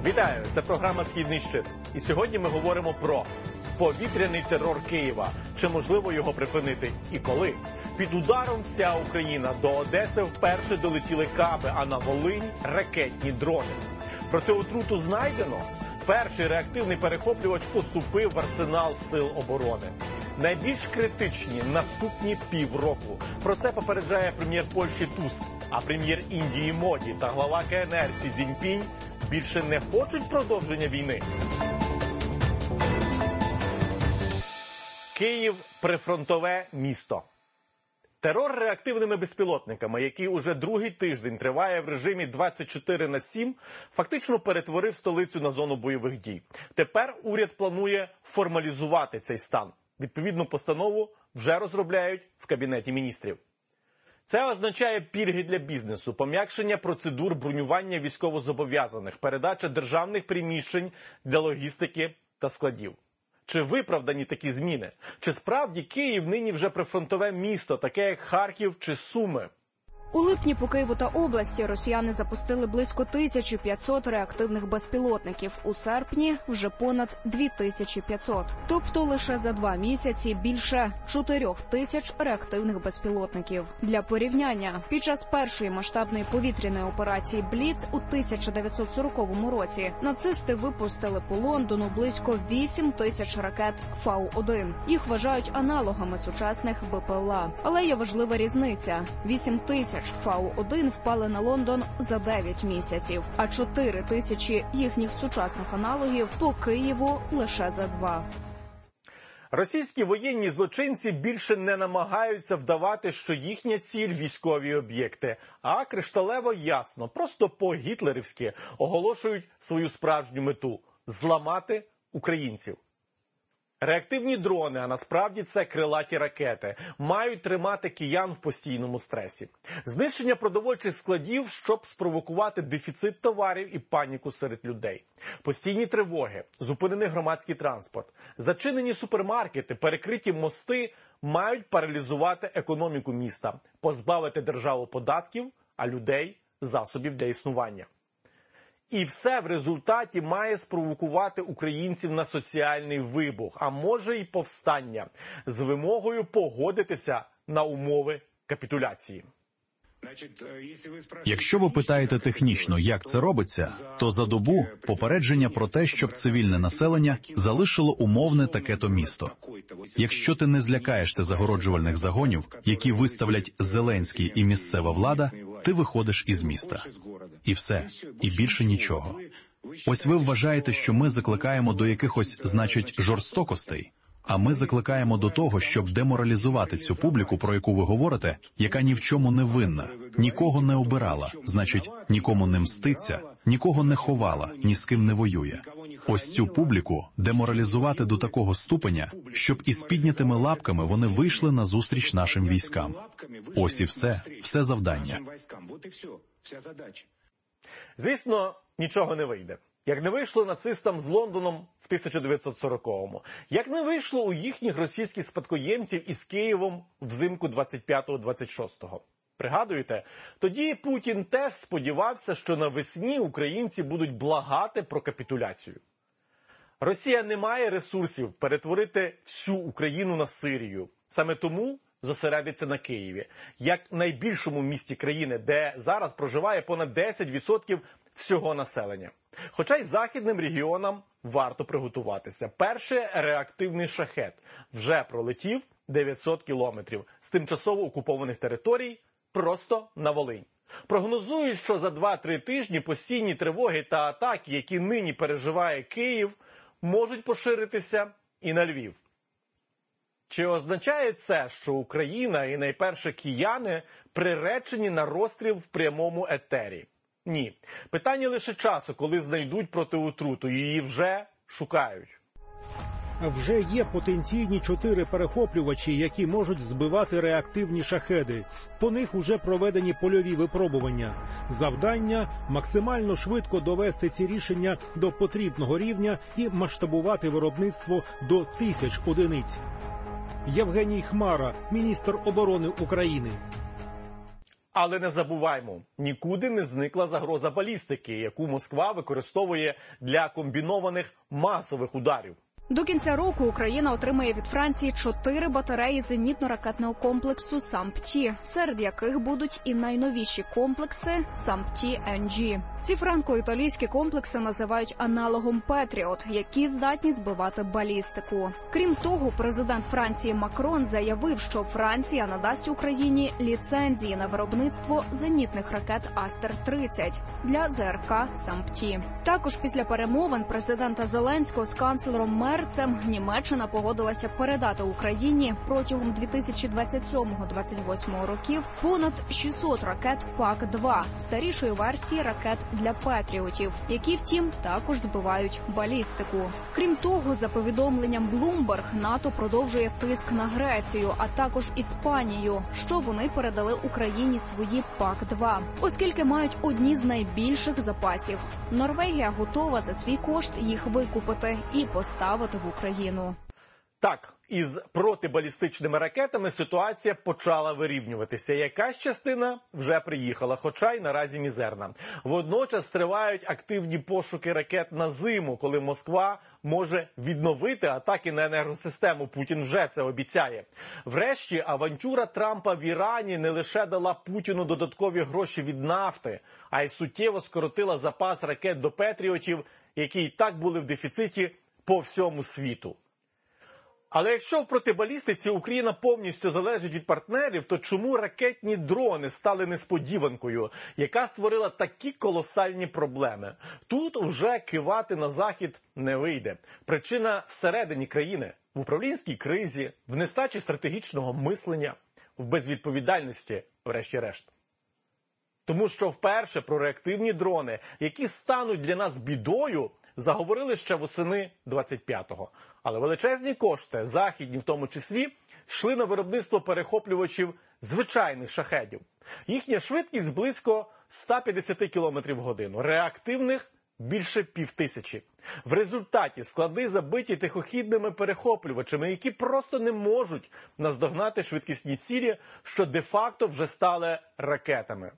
Вітаю! Це програма «Східний щит». І сьогодні ми говоримо про повітряний терор Києва. Чи можливо його припинити і коли? Під ударом вся Україна. До Одеси вперше долетіли каби, а на Волинь – ракетні дрони. Проте отруту знайдено. Перший реактивний перехоплювач поступив в арсенал сил оборони. Найбільш критичні наступні півроку. Про це попереджає прем'єр Польщі Туск. А прем'єр Індії Моді та глава КНР Сі Цзіньпінь більше не хочуть продовження війни. Київ – прифронтове місто. Терор реактивними безпілотниками, який уже другий тиждень триває в режимі 24/7, фактично перетворив столицю на зону бойових дій. Тепер уряд планує формалізувати цей стан. Відповідну постанову вже розробляють в Кабінеті міністрів. Це означає пільги для бізнесу, пом'якшення процедур бронювання військовозобов'язаних, передача державних приміщень для логістики та складів. Чи виправдані такі зміни? Чи справді Київ нині вже прифронтове місто, таке як Харків чи Суми? У липні по Києву та області росіяни запустили близько 1500 реактивних безпілотників. У серпні вже понад 2500. Тобто лише за 2 місяці більше 4000 реактивних безпілотників. Для порівняння, під час першої масштабної повітряної операції «Бліц» у 1940 році нацисти випустили по Лондону близько 8000 ракет Фау-1. Їх вважають аналогами сучасних БПЛА. Але є важлива різниця. 8000 Фау-1 впали на Лондон за 9 місяців, а 4000 їхніх сучасних аналогів по Києву лише за 2. Російські воєнні злочинці більше не намагаються вдавати, що їхня ціль – військові об'єкти, а кришталево ясно, просто по-гітлерівськи оголошують свою справжню мету – зламати українців. Реактивні дрони, а насправді це крилаті ракети, мають тримати киян в постійному стресі. Знищення продовольчих складів, щоб спровокувати дефіцит товарів і паніку серед людей. Постійні тривоги, зупинений громадський транспорт, зачинені супермаркети, перекриті мости мають паралізувати економіку міста, позбавити державу податків, а людей – засобів для існування. І все в результаті має спровокувати українців на соціальний вибух, а може й повстання, з вимогою погодитися на умови капітуляції. Якщо ви питаєте технічно, як це робиться, то за добу попередження про те, щоб цивільне населення залишило умовне таке-то місто. Якщо ти не злякаєшся загороджувальних загонів, які виставлять Зеленський і місцева влада, ти виходиш із міста. І все. І більше нічого. Ось ви вважаєте, що ми закликаємо до якихось, значить, жорстокостей. А ми закликаємо до того, щоб деморалізувати цю публіку, про яку ви говорите, яка ні в чому не винна, нікого не обирала, значить, нікому не мститься, нікого не ховала, ні з ким не воює. Ось цю публіку деморалізувати до такого ступеня, щоб із піднятими лапками вони вийшли на зустріч нашим військам. Ось і все завдання. Звісно, нічого не вийде. Як не вийшло нацистам з Лондоном в 1940-му. Як не вийшло у їхніх російських спадкоємців із Києвом взимку 25-26-го. Пригадуєте? Тоді Путін теж сподівався, що навесні українці будуть благати про капітуляцію. Росія не має ресурсів перетворити всю Україну на Сирію. Саме тому зосередиться на Києві, як найбільшому місті країни, де зараз проживає понад 10% всього населення. Хоча й західним регіонам варто приготуватися. Перший реактивний шахет вже пролетів 900 кілометрів з тимчасово окупованих територій просто на Волинь. Прогнозують, що за 2-3 тижні постійні тривоги та атаки, які нині переживає Київ, можуть поширитися і на Львів. Чи означає це, що Україна і найперше кияни приречені на розстріл в прямому етері? Ні. Питання лише часу, коли знайдуть протиотруту. Її вже шукають. Вже є потенційні 4 перехоплювачі, які можуть збивати реактивні шахеди. По них уже проведені польові випробування. Завдання – максимально швидко довести ці рішення до потрібного рівня і масштабувати виробництво до 1000 одиниць. Євгеній Хмара, міністр оборони України. Але не забуваймо, нікуди не зникла загроза балістики, яку Москва використовує для комбінованих масових ударів. До кінця року Україна отримає від Франції 4 батареї зенітно-ракетного комплексу «Сампті», серед яких будуть і найновіші комплекси «Сампті-НГ». Ці франко-італійські комплекси називають аналогом «Петріот», які здатні збивати балістику. Крім того, президент Франції Макрон заявив, що Франція надасть Україні ліцензії на виробництво зенітних ракет «Астер-30» для ЗРК «Сампті». Також після перемовин президента Зеленського з канцлером Мерцем Німеччина погодилася передати Україні протягом 2027-2028 років понад 600 ракет ПАК-2, старішої версії ракет для Петріотів, які, втім, також збивають балістику. Крім того, за повідомленням Bloomberg, НАТО продовжує тиск на Грецію, а також Іспанію, що вони передали Україні свої ПАК-2, оскільки мають одні з найбільших запасів. Норвегія готова за свій кошт їх викупити і поставити в Україну. Так, із протибалістичними ракетами ситуація почала вирівнюватися. Якась частина вже приїхала, хоча й наразі мізерна. Водночас тривають активні пошуки ракет на зиму, коли Москва може відновити атаки на енергосистему. Путін вже це обіцяє. Врешті, авантюра Трампа в Ірані не лише дала Путіну додаткові гроші від нафти, а й суттєво скоротила запас ракет до Петріотів, які й так були в дефіциті по всьому світу. Але якщо в протибалістиці Україна повністю залежить від партнерів, то чому ракетні дрони стали несподіванкою, яка створила такі колосальні проблеми? Тут уже кивати на Захід не вийде. Причина всередині країни, в управлінській кризі, в нестачі стратегічного мислення, в безвідповідальності, врешті-решт. Тому що вперше про реактивні дрони, які стануть для нас бідою, заговорили ще восени 25-го. Але величезні кошти, західні в тому числі, йшли на виробництво перехоплювачів звичайних шахедів. Їхня швидкість близько 150 км в годину, реактивних – більше 5000. В результаті склади забиті тихохідними перехоплювачами, які просто не можуть наздогнати швидкісні цілі, що де-факто вже стали ракетами.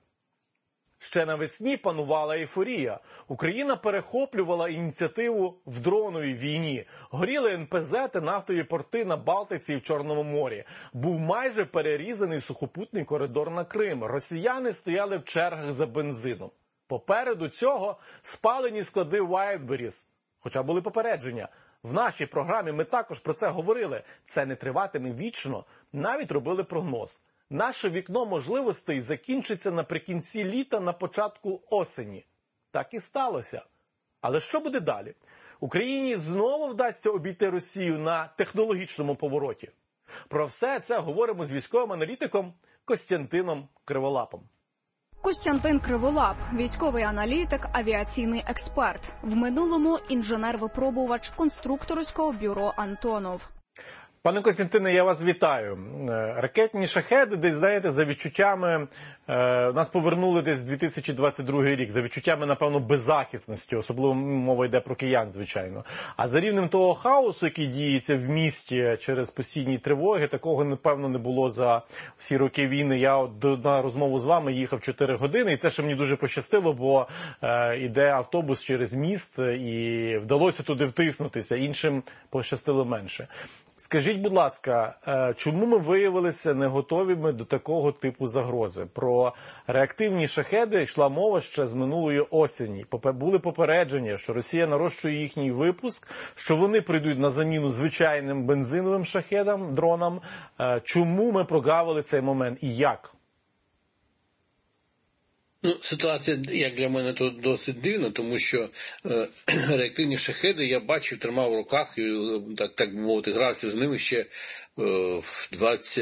Ще навесні панувала ейфорія. Україна перехоплювала ініціативу в дроновій війні. Горіли НПЗ та нафтові порти на Балтиці і в Чорному морі. Був майже перерізаний сухопутний коридор на Крим. Росіяни стояли в чергах за бензином. Попереду цього спалені склади Wildberries. Хоча були попередження. В нашій програмі ми також про це говорили. Це не триватиме вічно. Навіть робили прогноз. Наше вікно можливостей закінчиться наприкінці літа, на початку осені. Так і сталося. Але що буде далі? Україні знову вдасться обійти Росію на технологічному повороті. Про все це говоримо з військовим аналітиком Костянтином Криволапом. Костянтин Криволап – військовий аналітик, авіаційний експерт. В минулому інженер-випробувач конструкторського бюро «Антонов». Пане Костянтине, я вас вітаю. Ракетні шахеди, десь, знаєте, за відчуттями, нас повернули десь 2022 рік, за відчуттями, напевно, беззахисності, особливо мова йде про киян, звичайно. А за рівнем того хаосу, який діється в місті через постійні тривоги, такого, напевно, не було за всі роки війни. Я на розмову з вами їхав 4 години, і це ще мені дуже пощастило, бо йде автобус через міст, і вдалося туди втиснутися, іншим пощастило менше. Скажіть, будь ласка, чому ми виявилися не готовими до такого типу загрози? Про реактивні шахеди йшла мова ще з минулої осені. Були попередження, що Росія нарощує їхній випуск, що вони прийдуть на заміну звичайним бензиновим шахедам, дронам. Чому ми прогавили цей момент і як? Ситуація, як для мене, тут досить дивна, тому що реактивні шахеди я бачив, тримав в руках і, так би мовити, грався з ними ще в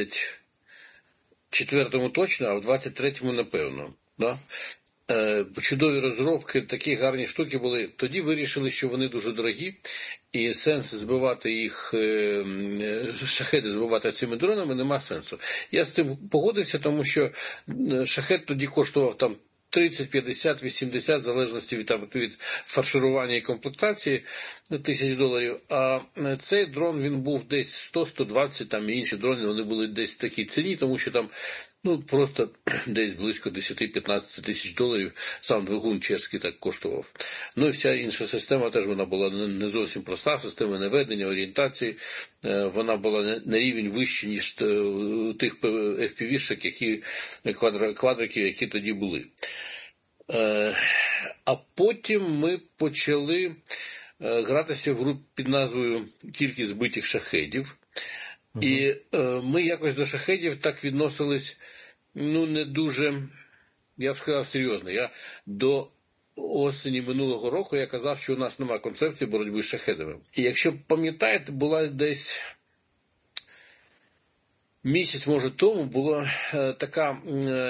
24-му точно, а в 23-му напевно. Да? Чудові розробки, такі гарні штуки були. Тоді вирішили, що вони дуже дорогі, і сенс збивати їх, шахеди збивати цими дронами, нема сенсу. Я з цим погодився, тому що шахед тоді коштував там 30, 50, 80, в залежності від фарширування і комплектації, $1000. А цей дрон, він був десь 100-120, там і інші дрони, вони були десь в такій ціні, тому що там просто десь близько 10-15 тисяч доларів. Сам двигун чеський так коштував. І вся інша система теж вона була не зовсім проста, система наведення, орієнтації. Вона була на рівень вище, ніж тих FPV-шок, квадриків, які тоді були. А потім ми почали гратися в гру під назвою «Кількість збитих шахедів». І ми якось до шахедів так відносились, не дуже, я б сказав, серйозно. Я до осені минулого року я казав, що у нас немає концепції боротьби з шахедами. І якщо пам'ятаєте, була десь місяць, може, тому була така,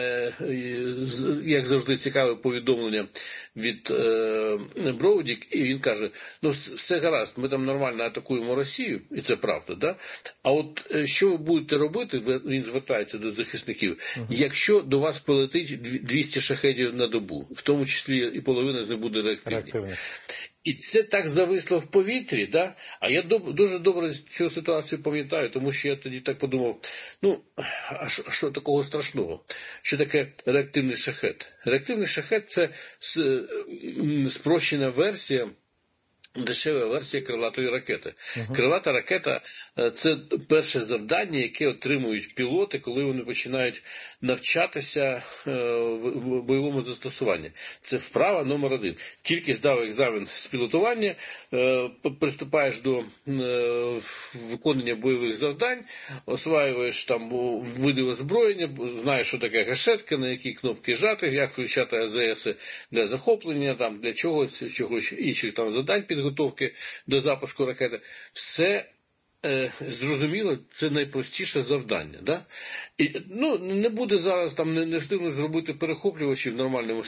як завжди, цікаве повідомлення від Броудік, і він каже, все гаразд, ми там нормально атакуємо Росію, і це правда, да? А от що ви будете робити, він звертається до захисників, якщо до вас прилетить 200 шахедів на добу, в тому числі і половина з них буде реактивні. І це так зависло в повітрі, да? А я дуже добре цю ситуацію пам'ятаю, тому що я тоді так подумав, а що такого страшного? Що таке реактивний шахед? Реактивний шахед – це спрощена версія, дешева версія крилатої ракети. Крилата ракета – це перше завдання, яке отримують пілоти, коли вони починають навчатися в бойовому застосуванні. Це вправа номер 1. Тільки здав екзамен з пілотування, приступаєш до виконання бойових завдань, осваюєш там види озброєння, знаєш, що таке гашетка, на які кнопки жати, як включати АЗС для захоплення, там, для чогось інших там завдань підготовки до запуску ракети. Все зрозуміло, це найпростіше завдання. Да? І, не буде зараз, там не встигнуть зробити перехоплювачі в нормальному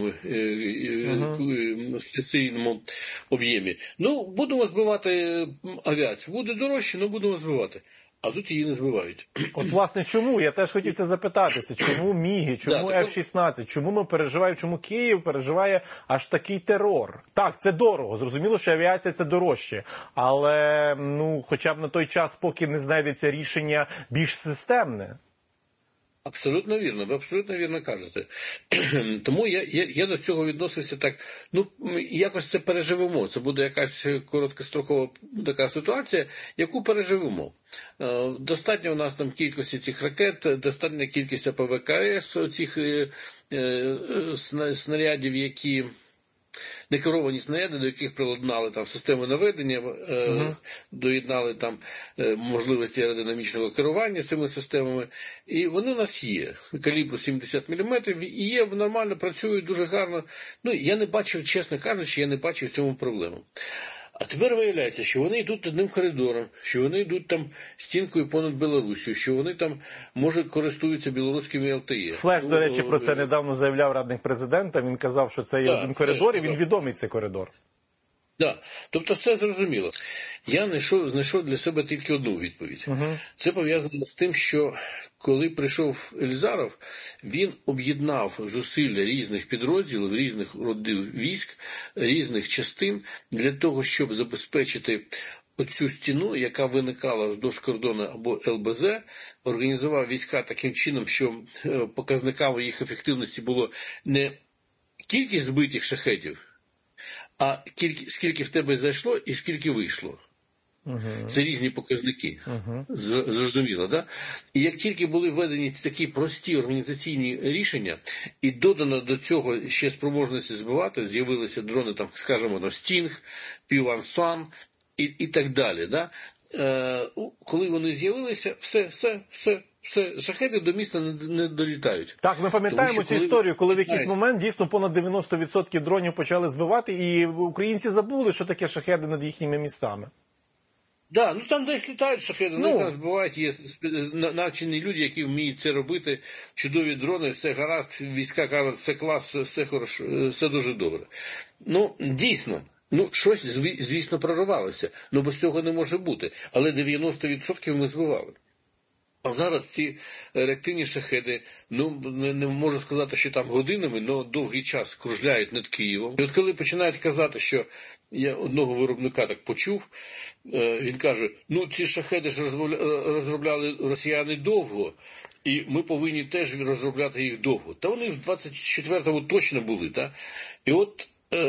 серійному об'ємі. Будемо збивати авіацію. Буде дорожче, але будемо збивати. А тут її не збивають. От, власне, чому? Я теж хотів це запитатися. Чому Міги, чому F-16? Чому ми переживаємо, чому Київ переживає аж такий терор? Так, це дорого. Зрозуміло, що авіація – це дорожче. Але, хоча б на той час, поки не знайдеться рішення більш системне. Абсолютно вірно, ви абсолютно вірно кажете. Тому я до цього відносився так, якось це переживемо. Це буде якась короткострокова така ситуація, яку переживемо. Достатньо у нас там кількості цих ракет, достатня кількість АПВКС, цих снарядів, які... некеровані снаряди, до яких приладнали там системи наведення, доєднали там можливості аеродинамічного керування цими системами. І вони у нас є. Калібру 70 мм, і є, нормально працюють, дуже гарно. Я не бачив, чесно кажучи, я не бачив в цьому проблему. А тепер виявляється, що вони йдуть одним коридором, що вони йдуть там стінкою понад Білорусію, що вони там, може, користуються білоруськими ЛТЕ. Флеш, до речі, про це недавно заявляв радник президента. Він казав, що це є один коридор, і він відомий, цей коридор. Так, тобто все зрозуміло. Я знайшов для себе тільки одну відповідь. Це пов'язано з тим, що коли прийшов Елізаров, він об'єднав зусилля різних підрозділів, різних родів військ, різних частин для того, щоб забезпечити оцю стіну, яка виникала вздовж кордону або ЛБЗ, організував війська таким чином, що показниками їх ефективності було не кількість збитих шахедів, а скільки в тебе зайшло і скільки вийшло. Це різні показники. Зрозуміло, да? І як тільки були введені такі прості організаційні рішення, і додано до цього ще спроможності збивати, з'явилися дрони, там, скажімо, Стінг, P1 і так далі, да? Коли вони з'явилися, все, шахеди до міста не долітають. Так, ми пам'ятаємо цю історію, коли в якийсь момент дійсно понад 90% дронів почали збивати, і українці забули, що таке шахеди над їхніми містами. Да, там десь літають шахеди, вони там збивають, є навчені люди, які вміють це робити, чудові дрони, все гаразд, війська кажуть, все клас, все хорошо, все дуже добре. Дійсно, щось, звісно, прорвалося, без цього не може бути, але 90% ми збивали. А зараз ці реактивні шахеди, не можу сказати, що там годинами, але довгий час кружляють над Києвом. І от коли починають казати, що я одного виробника так почув, він каже, ці шахеди ж розробляли росіяни довго, і ми повинні теж розробляти їх довго. Та вони в 24-му точно були, так? І от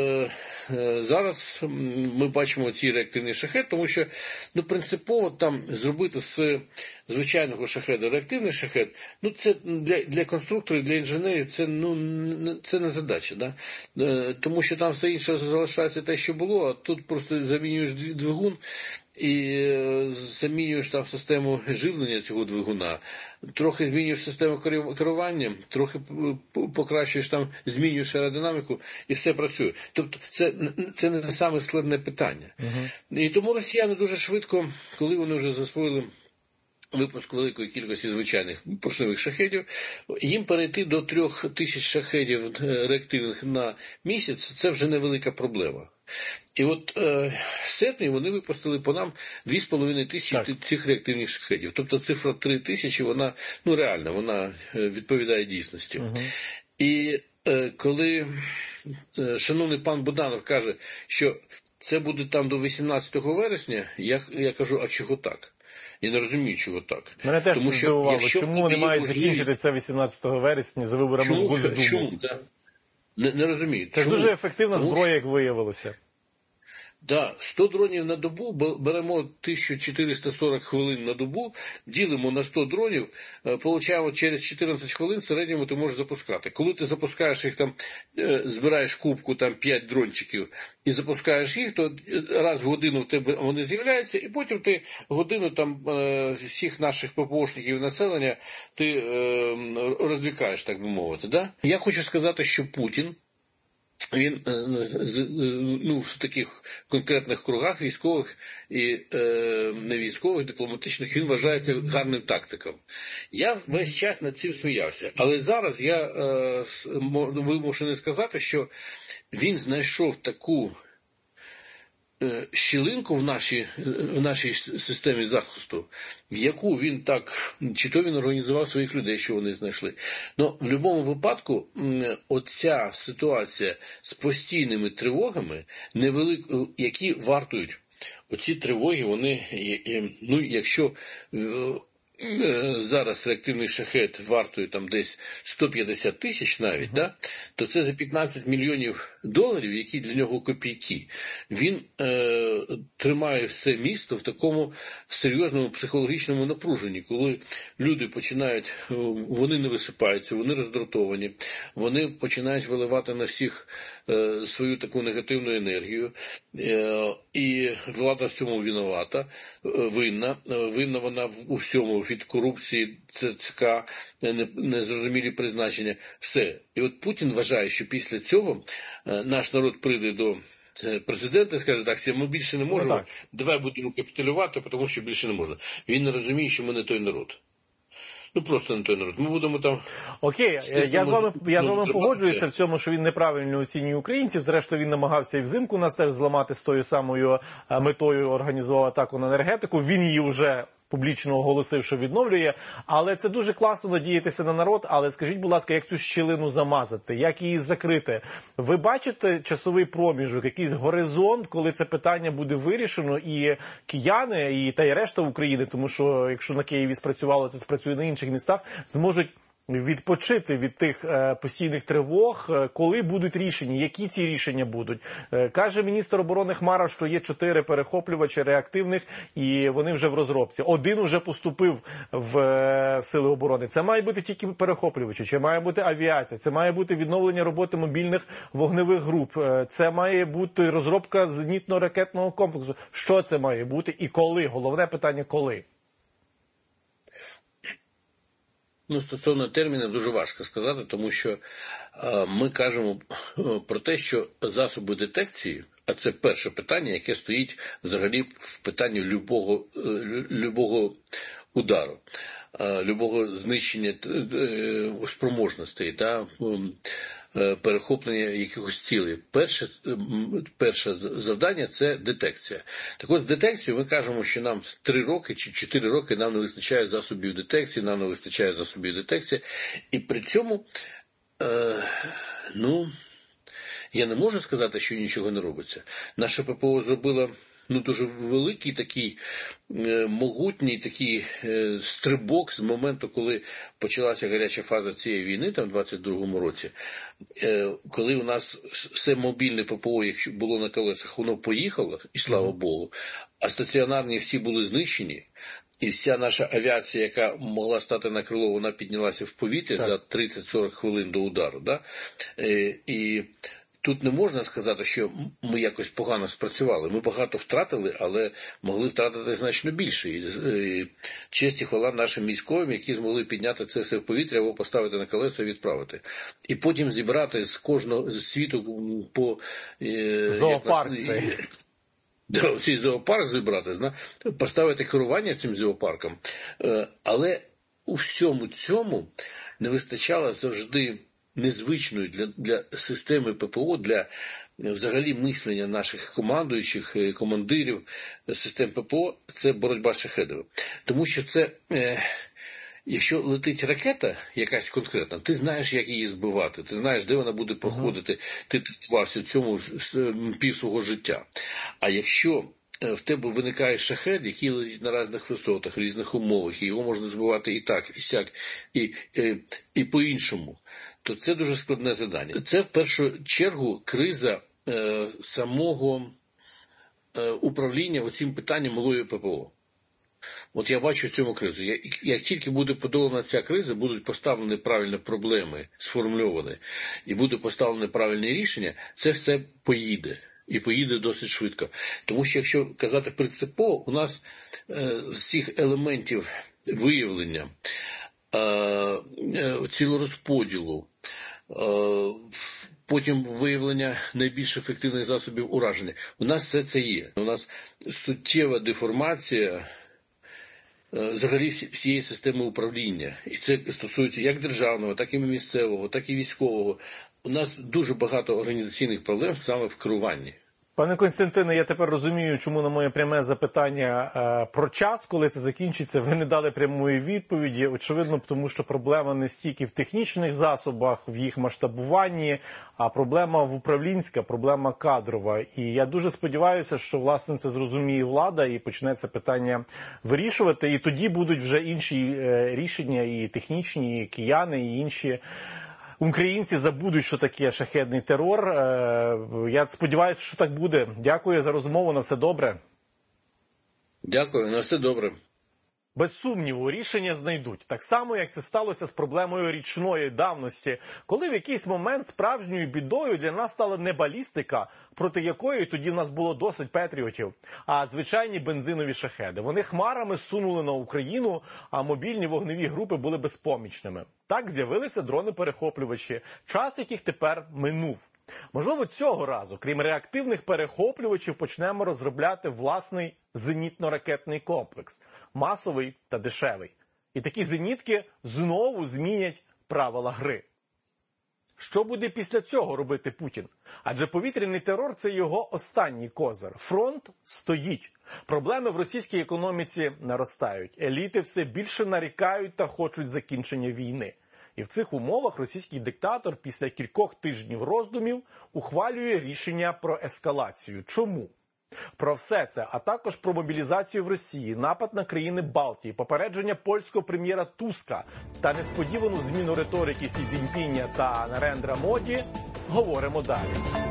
зараз ми бачимо ці реактивні шахеди, тому що принципово там зробити з звичайного шахеда реактивний шахед, це для конструкторів, для інженерів це не задача, да? Тому що там все інше залишається те, що було, а тут просто замінюєш двигун і замінюєш там систему живлення цього двигуна, трохи змінюєш систему керування, трохи покращуєш там, змінюєш аеродинаміку і все працює. Тобто це не саме складне питання. І тому росіяни дуже швидко, коли вони вже засвоїли випуск великої кількості звичайних поршневих шахедів, їм перейти до 3000 шахедів реактивних на місяць – це вже невелика проблема. І от в серпні вони випустили по нам 2500 цих реактивних шахедів. Тобто цифра 3000, вона реальна, вона відповідає дійсності. І коли шановний пан Буданов каже, що це буде там до 18 вересня, я кажу, а чого так? Я не розумію, чого так. Мене теж це здивувало, чому вони мають закінчити це 18 вересня за виборами в Госдуму. Чому? Не розумію. Це дуже ефективна зброя, як виявилося. Да, 100 дронів на добу, беремо 1440 хвилин на добу, ділимо на 100 дронів, получаємо через 14 хвилин в середньому ти можеш запускати. Коли ти запускаєш їх там, збираєш кубку там 5 дрончиків і запускаєш їх, то раз в годину в тебе вони з'являються, і потім ти годину там всіх наших ППОшників населення ти розвлікаєш, так би мовити. Да? Я хочу сказати, що Путін, він в таких конкретних кругах військових і не військових, дипломатичних, він вважається гарним тактиком. Я весь час над цим сміявся. Але зараз я вимушений сказати, що він знайшов таку щілинку в нашій системі захисту, в яку він так, чи то він організував своїх людей, що вони знайшли. Но в будь-якому випадку оця ситуація з постійними тривогами, які вартують. Оці тривоги, вони, якщо зараз реактивний шахед вартує там десь 150 тисяч навіть, то це за 15 мільйонів доларів, які для нього копійки. Він тримає все місто в такому серйозному психологічному напруженні, коли люди починають, вони не висипаються, вони роздратовані, вони починають виливати на всіх свою таку негативну енергію, і влада в цьому винна вона у всьому, від корупції, ЦЦК, незрозумілі призначення, все. І от Путін вважає, що після цього наш народ прийде до президента і скаже, так, ми більше не можемо, давай будемо капітулювати, тому що більше не можна. Він не розуміє, що ми не той народ. Просто не той народ. Ми будемо там... Окей, я з вами погоджуюся в цьому, що він неправильно оцінює українців. Зрештою, він намагався і взимку нас теж зламати з тою самою метою, організував атаку на енергетику. Він її вже публічно оголосив, що відновлює. Але це дуже класно надіятися на народ. Але скажіть, будь ласка, як цю щілину замазати? Як її закрити? Ви бачите часовий проміжок, якийсь горизонт, коли це питання буде вирішено, і кияни, та й решта України, тому що якщо на Києві спрацювало, це спрацює на інших містах, зможуть відпочити від тих постійних тривог, коли будуть рішення, які ці рішення будуть. Каже міністр оборони Хмара, що є 4 перехоплювачі реактивних, і вони вже в розробці. Один уже поступив в Сили оборони. Це має бути тільки перехоплювачі, це має бути авіація, це має бути відновлення роботи мобільних вогневих груп, це має бути розробка зенітно-ракетного комплексу. Що це має бути і коли? Головне питання – коли? Стосовно термінів дуже важко сказати, тому що ми кажемо про те, що засоби детекції, а це перше питання, яке стоїть взагалі в питанні любого удару, любого знищення спроможностей, перехоплення якихось цілей. Перше завдання – це детекція. Так ось з детекцією ми кажемо, що нам 3 роки чи 4 роки нам не вистачає засобів детекції, і при цьому, я не можу сказати, що нічого не робиться. Наша ППО зробила дуже великий такий, могутній такий стрибок з моменту, коли почалася гаряча фаза цієї війни, там в 22-му році, коли у нас все мобільне ППО, якщо було на колесах, воно поїхало, і слава Богу, а стаціонарні всі були знищені, і вся наша авіація, яка могла стати на крило, вона піднялася в повітря за 30-40 хвилин до удару. Да? І тут не можна сказати, що ми якось погано спрацювали. Ми багато втратили, але могли втратити значно більше. І честь і хвала нашим військовим, які змогли підняти це все в повітря або поставити на колеса і відправити. І потім зібрати з кожного з світу по зоопарк цей зоопарк зібрати, поставити керування цим зоопарком. Але у всьому цьому не вистачало завжди незвичною для системи ППО, для взагалі мислення наших командуючих, командирів систем ППО, це боротьба з шахедами. Тому що це, якщо летить ракета якась конкретна, ти знаєш, як її збивати, ти знаєш, де вона буде проходити, ти тренувався в цьому пів свого життя. А якщо в тебе виникає шахед, який летить на різних висотах, різних умовах, і його можна збивати і так, і сяк, і по-іншому, то це дуже складне завдання. Це, в першу чергу, криза самого управління оцим питанням малою ППО. От я бачу цьому кризу. Як тільки буде подолана ця криза, будуть поставлені правильні проблеми, сформульовані, і буде поставлене правильне рішення, це все поїде. І поїде досить швидко. Тому що, якщо казати принципово, у нас з цих елементів виявлення, цілорозподілу, потім виявлення найбільш ефективних засобів ураження, у нас все це є. У нас суттєва деформація взагалі всієї системи управління. І це стосується як державного, так і місцевого, так і військового. У нас дуже багато організаційних проблем саме в керуванні. Пане Костянтине, я тепер розумію, чому на моє пряме запитання про час, коли це закінчиться, ви не дали прямої відповіді. Очевидно, тому що проблема не стільки в технічних засобах, в їх масштабуванні, а проблема управлінська, проблема кадрова. І я дуже сподіваюся, що, власне, це зрозуміє влада і почне це питання вирішувати. І тоді будуть вже інші рішення, і технічні, і кияни, і інші українці забудуть, що таке шахедний терор. Я сподіваюся, що так буде. Дякую за розмову. На все добре. Дякую. На все добре. Без сумніву, рішення знайдуть. Так само, як це сталося з проблемою річної давності, коли в якийсь момент справжньою бідою для нас стала не балістика, проти якої тоді в нас було досить патріотів, а звичайні бензинові шахеди. Вони хмарами сунули на Україну, а мобільні вогневі групи були безпомічними. Так з'явилися дрони-перехоплювачі, час яких тепер минув. Можливо, цього разу, крім реактивних перехоплювачів, почнемо розробляти власний зенітно-ракетний комплекс. Масовий та дешевий. І такі зенітки знову змінять правила гри. Що буде після цього робити Путін? Адже повітряний терор – це його останній козир. Фронт стоїть. Проблеми в російській економіці наростають. Еліти все більше нарікають та хочуть закінчення війни. І в цих умовах російський диктатор після кількох тижнів роздумів ухвалює рішення про ескалацію. Чому? Про все це, а також про мобілізацію в Росії, напад на країни Балтії, попередження польського прем'єра Туска та несподівану зміну риторики Сі Цзіньпіня та Нарендра Моді говоримо далі.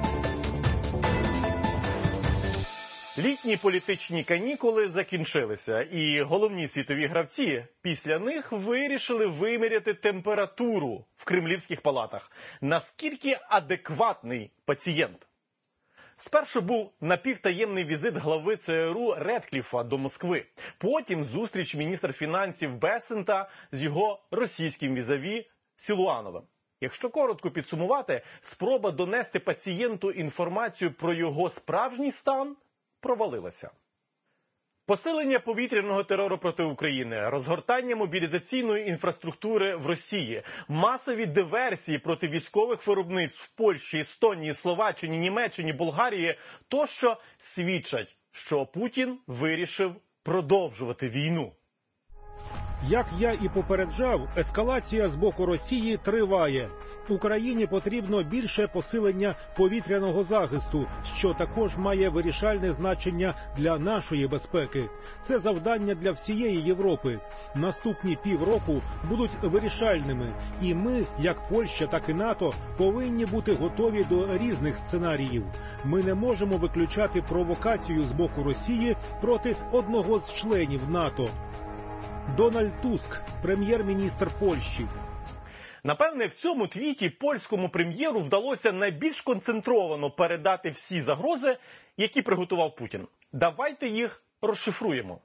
Літні політичні канікули закінчилися, і головні світові гравці після них вирішили виміряти температуру в кремлівських палатах. Наскільки адекватний пацієнт? Спершу був напівтаємний візит глави ЦРУ Редкліфа до Москви. Потім зустріч міністра фінансів Бессента з його російським візаві Сілуановим. Якщо коротко підсумувати, спроба донести пацієнту інформацію про його справжній стан провалилася. Посилення повітряного терору проти України, розгортання мобілізаційної інфраструктури в Росії, масові диверсії проти військових виробництв в Польщі, Естонії, Словаччині, Німеччині, Болгарії тощо свідчать, що Путін вирішив продовжувати війну. Як я і попереджав, ескалація з боку Росії триває. Україні потрібно більше посилення повітряного захисту, що також має вирішальне значення для нашої безпеки. Це завдання для всієї Європи. Наступні півроку будуть вирішальними. І ми, як Польща, так і НАТО, повинні бути готові до різних сценаріїв. Ми не можемо виключати провокацію з боку Росії проти одного з членів НАТО. Дональд Туск, прем'єр-міністр Польщі. Напевне, в цьому твіті польському прем'єру вдалося найбільш концентровано передати всі загрози, які приготував Путін. Давайте їх розшифруємо.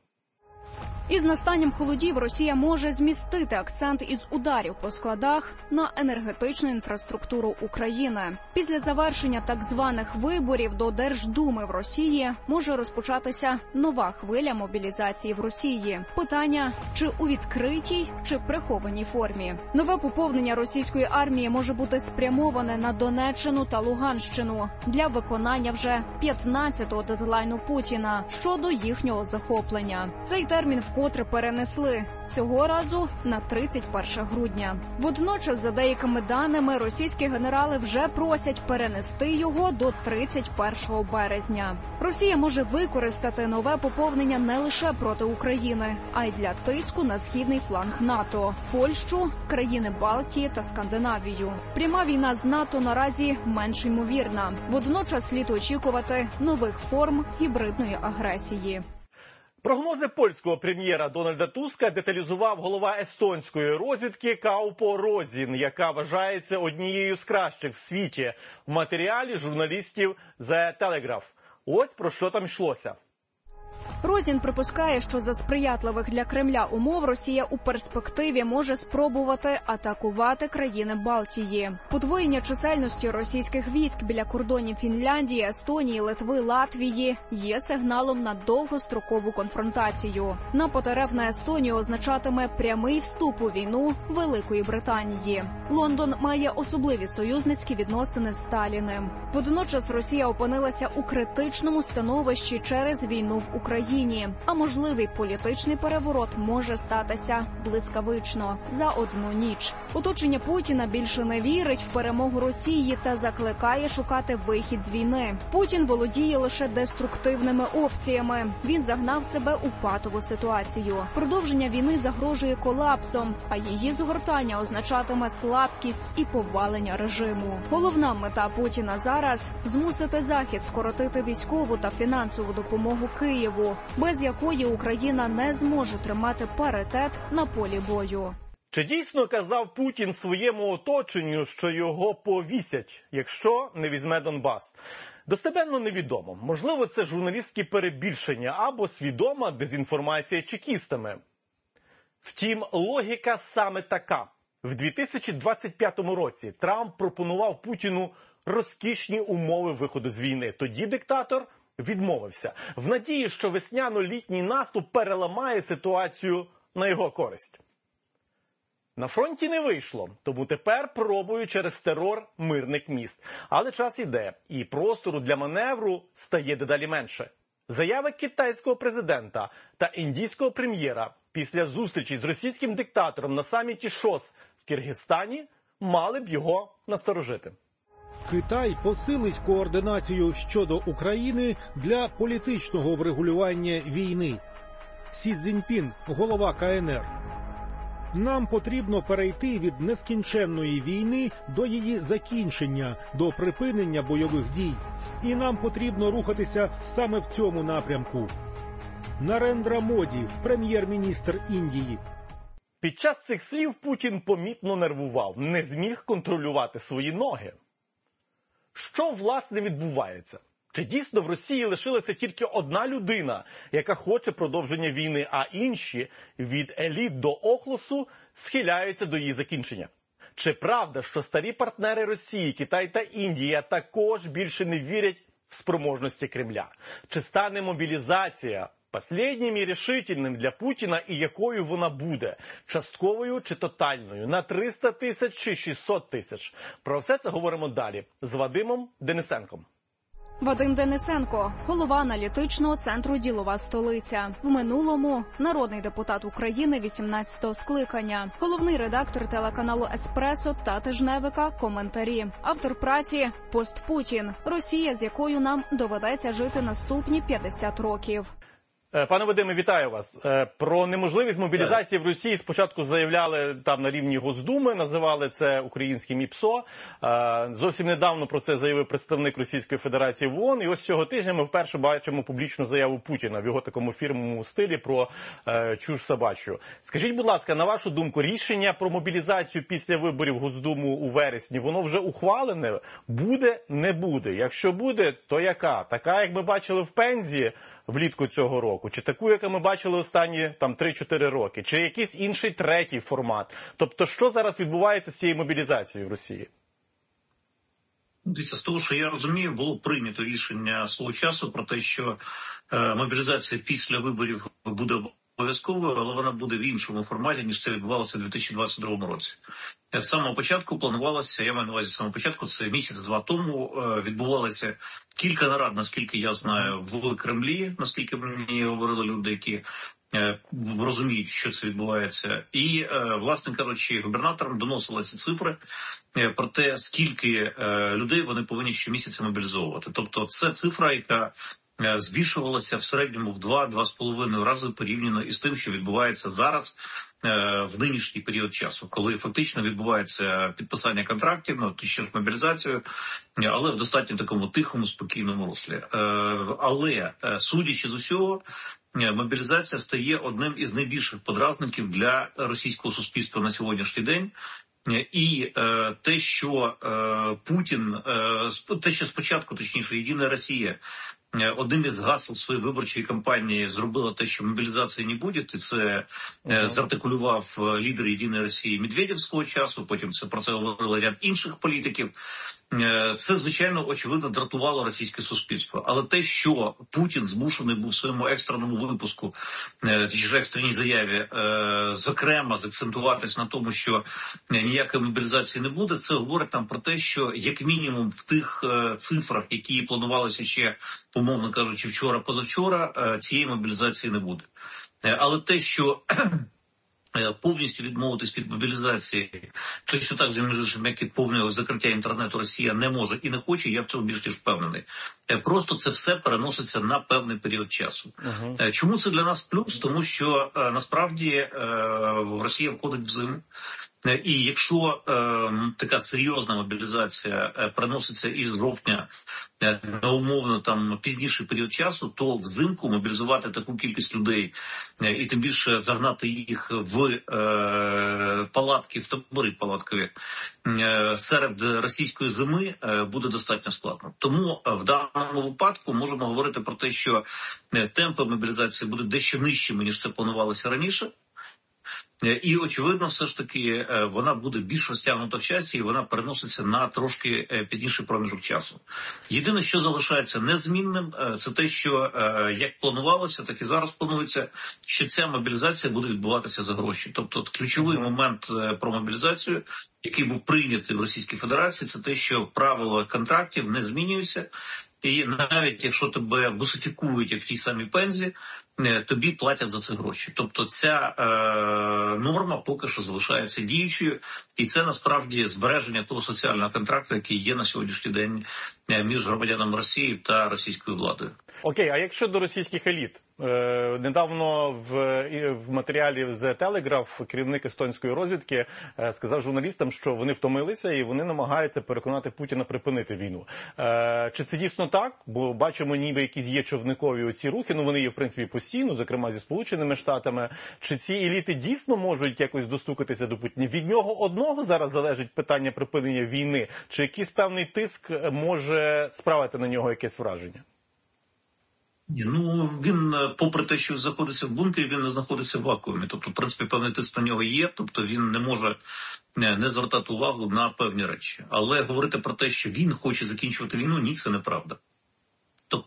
Із настанням холодів Росія може змістити акцент із ударів по складах на енергетичну інфраструктуру України. Після завершення так званих виборів до Держдуми в Росії може розпочатися нова хвиля мобілізації в Росії. Питання, чи у відкритій, чи прихованій формі. Нове поповнення російської армії може бути спрямоване на Донеччину та Луганщину для виконання вже 15-го дедлайну Путіна щодо їхнього захоплення. Цей термін вкотре перенесли, цього разу на 31 грудня. Водночас, за деякими даними, російські генерали вже просять перенести його до 31 березня. Росія може використати нове поповнення не лише проти України, а й для тиску на східний фланг НАТО – Польщу, країни Балтії та Скандинавію. Пряма війна з НАТО наразі менш ймовірна. Водночас слід очікувати нових форм гібридної агресії. Прогнози польського прем'єра Дональда Туска деталізував голова естонської розвідки Каупо Розін, яка вважається однією з кращих в світі, в матеріалі журналістів The Telegraph. Ось про що там йшлося. Розін припускає, що за сприятливих для Кремля умов Росія у перспективі може спробувати атакувати країни Балтії. Подвоєння чисельності російських військ біля кордонів Фінляндії, Естонії, Литви, Латвії є сигналом на довгострокову конфронтацію. Напад РФ на Естонію означатиме прямий вступ у війну Великої Британії. Лондон має особливі союзницькі відносини з Сталіним. Водночас Росія опинилася у критичному становищі через війну в Україні. А можливий політичний переворот може статися блискавично, за одну ніч. Оточення Путіна більше не вірить в перемогу Росії та закликає шукати вихід з війни. Путін володіє лише деструктивними опціями. Він загнав себе у патову ситуацію. Продовження війни загрожує колапсом, а її згортання означатиме слабкість і повалення режиму. Головна мета Путіна зараз – змусити Захід скоротити військову та фінансову допомогу Києву, без якої Україна не зможе тримати паритет на полі бою. Чи дійсно казав Путін своєму оточенню, що його повісять, якщо не візьме Донбас? Достеменно невідомо. Можливо, це журналістські перебільшення або свідома дезінформація чекістами. Втім, логіка саме така. В 2025 році Трамп пропонував Путіну розкішні умови виходу з війни. Тоді диктатор відмовився, в надії, що весняно-літній наступ переламає ситуацію на його користь. На фронті не вийшло, тому тепер пробую через терор мирних міст. Але час іде, і простору для маневру стає дедалі менше. Заяви китайського президента та індійського прем'єра після зустрічі з російським диктатором на саміті ШОС в Киргизстані мали б його насторожити. Китай посилить координацію щодо України для політичного врегулювання війни. Сі Цзіньпін, голова КНР. Нам потрібно перейти від нескінченної війни до її закінчення, до припинення бойових дій. І нам потрібно рухатися саме в цьому напрямку. Нарендра Моді, прем'єр-міністр Індії. Під час цих слів Путін помітно нервував, не зміг контролювати свої ноги. Що, власне, відбувається? Чи дійсно в Росії лишилася тільки одна людина, яка хоче продовження війни, а інші, від еліт до охлосу, схиляються до її закінчення? Чи правда, що старі партнери Росії, Китай та Індія, також більше не вірять в спроможності Кремля? Чи стане мобілізація останнім і рішительним для Путіна, і якою вона буде? Частковою чи тотальною? На 300 тисяч чи 600 тисяч? Про все це говоримо далі з Вадимом Денисенком. Вадим Денисенко, голова аналітичного центру «Ділова столиця». В минулому народний депутат України 18-го скликання, головний редактор телеканалу «Еспресо» та тижневика «Коментарі». Автор праці «Постпутін. Росія, з якою нам доведеться жити наступні 50 років». Пане Вадиме, вітаю вас. Про неможливість мобілізації в Росії спочатку заявляли там на рівні Госдуми, називали це українським ІПСО. Зовсім недавно про це заявив представник Російської Федерації в ООН. І ось цього тижня ми вперше бачимо публічну заяву Путіна в його такому фірмовому стилі про чуш собачу. Скажіть, будь ласка, на вашу думку, рішення про мобілізацію після виборів Госдуму у вересні, воно вже ухвалене? Буде, не буде? Якщо буде, то яка? Така, як ми бачили в Пензі влітку цього року? Чи таку, яку ми бачили останні 3-4 роки? Чи якийсь інший третій формат? Тобто, що зараз відбувається з цією мобілізацією в Росії? Дивіться, з того, що я розумію, було прийнято рішення свого часу про те, що мобілізація після виборів буде обов'язковою, але вона буде в іншому форматі, ніж це відбувалося у 2022 році. З самого початку планувалося, я маю на увазі з самого початку, це місяць-два тому, відбувалося кілька нарад, наскільки я знаю, в Кремлі, наскільки мені говорили люди, які розуміють, що це відбувається. І, власне кажучи, губернаторам доносилися цифри про те, скільки людей вони повинні щомісяця мобілізовувати. Тобто це цифра, яка збільшувалася в середньому в 2-2,5 рази порівняно із тим, що відбувається зараз в нинішній період часу, коли фактично відбувається підписання контрактів, то ще ж мобілізацію, але в достатньо такому тихому, спокійному руслі. Але, судячи з усього, мобілізація стає одним із найбільших подразників для російського суспільства на сьогоднішній день. І те, що Путін, те, що спочатку, точніше, Єдина Росія одним із гасел своєї виборчої кампанії зробила те, що мобілізації не буде, і це зартикулював лідер Єдиної Росії Медведєв свого часу, потім про це говорили ряд інших політиків. Це, звичайно, очевидно дратувало російське суспільство. Але те, що Путін змушений був в своєму екстреному випуску, чи екстреній заяві, зокрема, закцентуватись на тому, що ніякої мобілізації не буде, це говорить нам про те, що, як мінімум, в тих цифрах, які планувалися ще, умовно кажучи, вчора-позавчора, цієї мобілізації не буде. Але те, що повністю відмовитись від мобілізації, точно так же, як від повного закриття інтернету Росія не може і не хоче, я в цьому більш ніж впевнений. Просто це все переноситься на певний період часу. Чому це для нас плюс? Тому що насправді Росія входить в зиму. І якщо така серйозна мобілізація переноситься із жовтня на умовно пізніший період часу, то взимку мобілізувати таку кількість людей і тим більше загнати їх в палатки, в табори палаткові серед російської зими буде достатньо складно. Тому в даному випадку можемо говорити про те, що темпи мобілізації будуть дещо нижчими, ніж це планувалося раніше. І, очевидно, все ж таки вона буде більш розтягнута в часі, і вона переноситься на трошки пізніший проміжок часу. Єдине, що залишається незмінним, це те, що як планувалося, так і зараз планується, що ця мобілізація буде відбуватися за гроші. Тобто ключовий момент про мобілізацію, який був прийнятий в Російській Федерації, це те, що правила контрактів не змінюються. І навіть якщо тебе бусифікують, як в тій самій Пензі, тобі платять за це гроші. Тобто ця норма поки що залишається діючою, і це насправді збереження того соціального контракту, який є на сьогоднішній день між громадянами Росії та російською владою. Окей, а якщо до російських еліт? Недавно в матеріалі The Telegraph керівник естонської розвідки сказав журналістам, що вони втомилися і вони намагаються переконати Путіна припинити війну. Чи це дійсно так? Бо бачимо, ніби якісь є човникові оці рухи, вони є в принципі постійно, зокрема зі Сполученими Штатами. Чи ці еліти дійсно можуть якось достукатися до Путіна? Від нього одного зараз залежить питання припинення війни? Чи якийсь певний тиск може справити на нього якесь враження? Він, попри те, що знаходиться в бункері, він не знаходиться в вакуумі. Тобто, в принципі, певний тиск на нього є, тобто він не може не звертати увагу на певні речі. Але говорити про те, що він хоче закінчувати війну, ні, це неправда.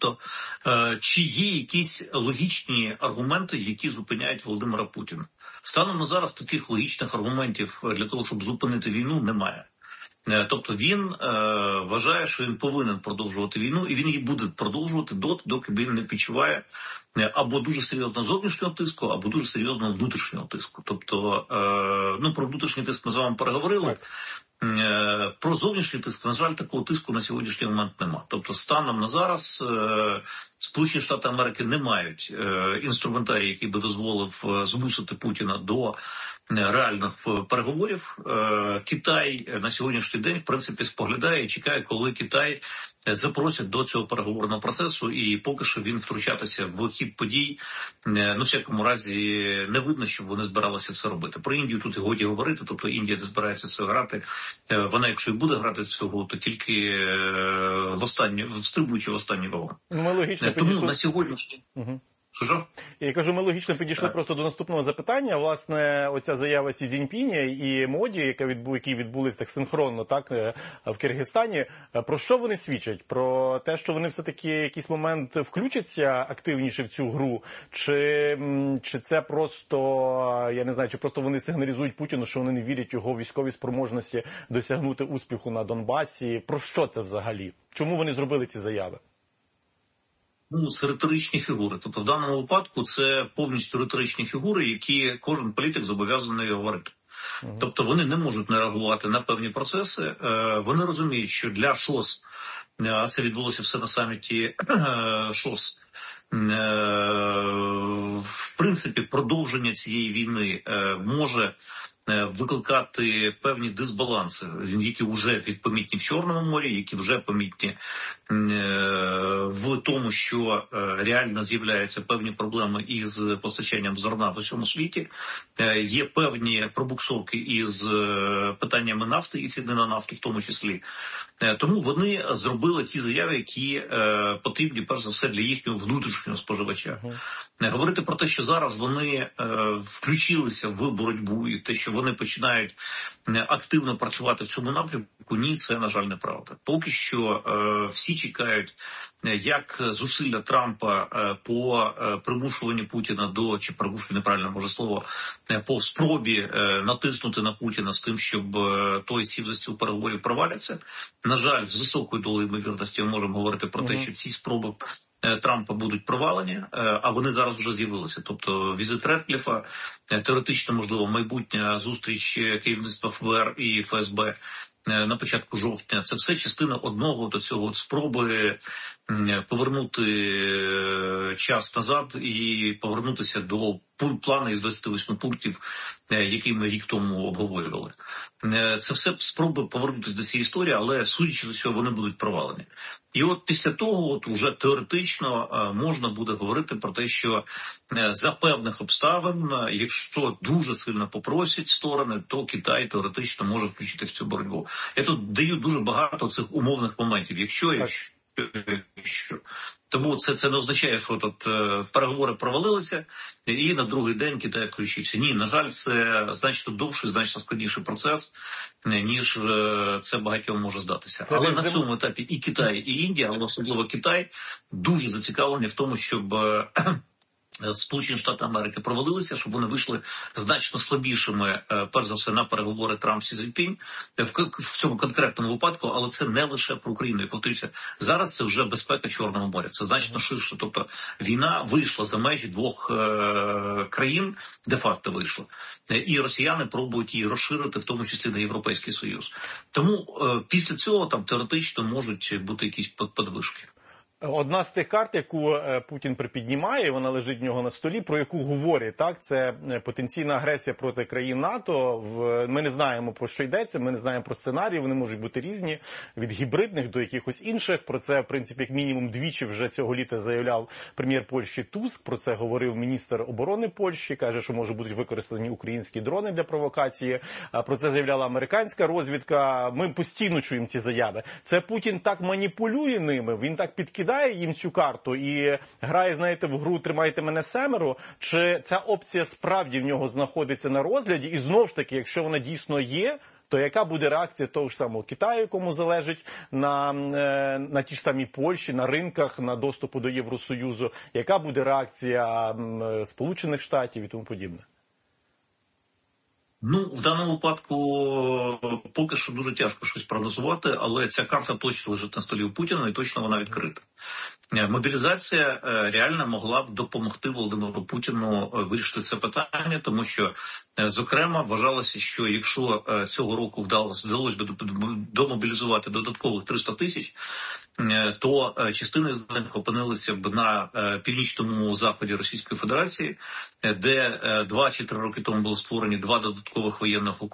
Тобто, чи є якісь логічні аргументи, які зупиняють Володимира Путіна? Станом на зараз таких логічних аргументів для того, щоб зупинити війну, немає. Тобто він вважає, що він повинен продовжувати війну, і він її буде продовжувати доки він не відчуває або дуже серйозного зовнішнього тиску, або дуже серйозного внутрішнього тиску. Тобто, про внутрішній тиск ми з вами переговорили. Про зовнішній тиск, на жаль, такого тиску на сьогоднішній момент немає. Тобто, станом на зараз Сполучені Штати Америки не мають інструментарію, який би дозволив змусити Путіна до реальних переговорів. Китай на сьогоднішній день, в принципі, споглядає і чекає, коли Китай запросять до цього переговорного процесу, і поки що він втручатися в хід подій, в всякому разі, не видно, щоб вони збиралися це робити. Про Індію тут і годі говорити, тобто Індія не збирається це грати. Вона, якщо і буде грати цього, то тільки стрибуючи в останній вагон. Тому на сьогоднішній... Що? Я кажу, ми логічно підійшли просто до наступного запитання. Власне, оця заява Сі Цзіньпіня і Моді, які відбулись так синхронно, так, в Киргизстані. Про що вони свідчать? Про те, що вони все-таки якийсь момент включаться активніше в цю гру? Чи це просто, я не знаю, чи просто вони сигналізують Путіну, що вони не вірять в його військові спроможності досягнути успіху на Донбасі? Про що це взагалі? Чому вони зробили ці заяви? Це риторичні фігури. Тобто в даному випадку це повністю риторичні фігури, які кожен політик зобов'язаний говорити. Тобто вони не можуть не реагувати на певні процеси. Вони розуміють, що для ШОС, а це відбулося все на саміті ШОС, в принципі, продовження цієї війни може викликати певні дисбаланси, які вже помітні в Чорному морі, які вже помітні в тому, що реально з'являються певні проблеми із постачанням зерна в усьому світі. Є певні пробуксовки із питаннями нафти і ціни на нафту в тому числі. Тому вони зробили ті заяви, які потрібні, перш за все, для їхнього внутрішнього споживача. Говорити про те, що зараз вони включилися в боротьбу і те, що вони починають активно працювати в цьому напрямку, ні, це, на жаль, неправда. Поки що всі чекають, як зусилля Трампа по примушуванню Путіна до, чи примушуванню, неправильно може слово, по спробі натиснути на Путіна з тим, щоб той сів за стіл переговорів проваляться. На жаль, з високою долею ймовірності ми можемо говорити про те, що ці спроби Трампа будуть провалені, а вони зараз вже з'явилися. Тобто візит Редкліфа, теоретично, можливо, майбутня зустріч керівництва ФБР і ФСБ на початку жовтня. Це все частина одного до цього спроби повернути час назад і повернутися до плану із 28 пунктів, який ми рік тому обговорювали. Це все спроби повернутися до цієї історії, але, судячи з усього, вони будуть провалені. І от після того уже теоретично можна буде говорити про те, що за певних обставин, якщо дуже сильно попросять сторони, то Китай теоретично може включити в цю боротьбу. Я тут даю дуже багато цих умовних моментів. Якщо. Тому це не означає, що тут переговори провалилися і на другий день Китай включився. Ні, на жаль, це значно довший, значно складніший процес, ніж це багатьом може здатися. Але на цьому етапі і Китай, і Індія, але особливо Китай, дуже зацікавлені в тому, щоб Сполучені Штати Америки провалилися, щоб вони вийшли значно слабішими, перш за все, на переговори Трамп-Сі Цзіньпінь в цьому конкретному випадку, але це не лише про Україну. Я повторюся, зараз це вже безпека Чорного моря, це значно ширше. Тобто війна вийшла за межі двох країн, де-факто вийшла. І росіяни пробують її розширити, в тому числі на Європейський Союз. Тому після цього там теоретично можуть бути якісь подвижки. Одна з тих карт, яку Путін припіднімає, вона лежить в нього на столі, про яку говорять, так, це потенційна агресія проти країн НАТО. Ми не знаємо, про що йдеться, ми не знаємо про сценарії, вони можуть бути різні, від гібридних до якихось інших. Про це, в принципі, як мінімум двічі вже цього літа заявляв прем'єр Польщі Туск, про це говорив міністр оборони Польщі, каже, що можуть бути використані українські дрони для провокації. Про це заявляла американська розвідка. Ми постійно чуємо ці заяви. Це Путін так маніпулює ними, він так підкидає їм цю карту і грає, знаєте, в гру «Тримайте мене семеро», чи ця опція справді в нього знаходиться на розгляді, і знову ж таки, якщо вона дійсно є, то яка буде реакція того ж самого Китаю, якому залежить на ті ж самі Польщі, на ринках, на доступу до Євросоюзу, яка буде реакція Сполучених Штатів і тому подібне? Ну, в даному випадку поки що дуже тяжко щось прогнозувати, але ця карта точно лежить на столі у Путіна і точно вона відкрита. Мобілізація реально могла б допомогти Володимиру Путіну вирішити це питання, тому що, зокрема, вважалося, що якщо цього року вдалося би домобілізувати додаткових 300 тисяч, то частина з них опинилися б на північному заході Російської Федерації, де 2 чи 3 роки тому були створені 2 додаткових воєнних